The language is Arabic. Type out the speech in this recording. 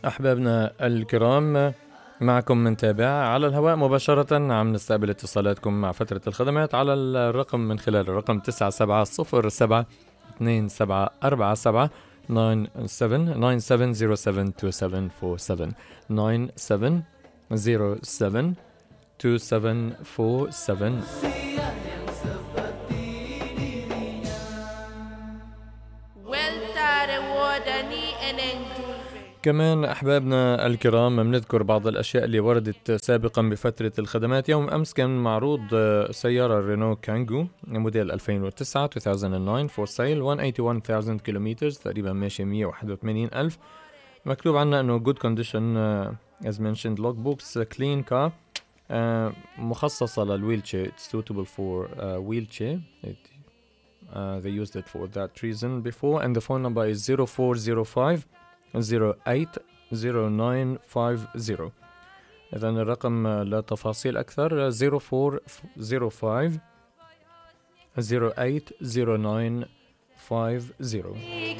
أحبابنا الكرام، معكم من تابع على الهواء مباشرة. عم نستقبل اتصالاتكم مع فترة الخدمات على الرقم من خلال الرقم 9707 2747 97072747 97072747. كمان أحبابنا الكرام بنذكر بعض الأشياء اللي وردت سابقا بفترة الخدمات. يوم أمس كان معروض سيارة رينو كانجو موديل 2009 2009 for sale 181,000 كيلومتر، تقريبا ماشي 181,000. مكتوب عنها أنه good condition as mentioned, logbooks, clean car, مخصصة للويلتشير. It's suitable for wheelchair. They used it for that reason before. And the phone number is 0405 080950. إذن الرقم لتفاصيل أكثر 0405 080950.